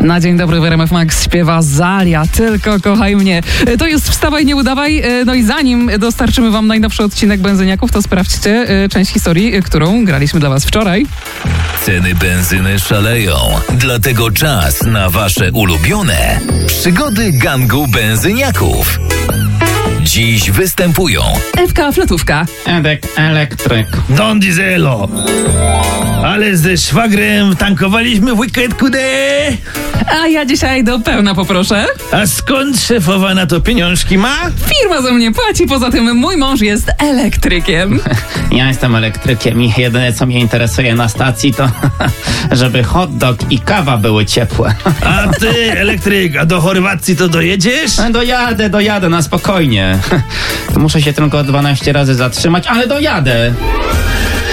Na dzień dobry w RMF Max śpiewa Zalia, Tylko kochaj mnie. To jest Wstawaj, nie udawaj. No i zanim dostarczymy wam najnowszy odcinek Benzyniaków, to sprawdźcie część historii, którą graliśmy dla was wczoraj. Ceny benzyny szaleją, dlatego czas na wasze ulubione przygody gangu benzyniaków. Dziś występują Ewka Flatówka, Edek Elektryk, Don Dieselo. Ale ze szwagrem tankowaliśmy w weekend, kude. a ja dzisiaj do pełna poproszę. A skąd szefowa na to pieniążki ma? Firma za mnie płaci, poza tym mój mąż jest elektrykiem. ja jestem elektrykiem i jedyne co mnie interesuje na stacji to żeby hot dog i kawa były ciepłe. A ty, elektryk, a do Chorwacji to dojedziesz? Dojadę na spokojnie. Muszę się tylko 12 razy zatrzymać, ale dojadę.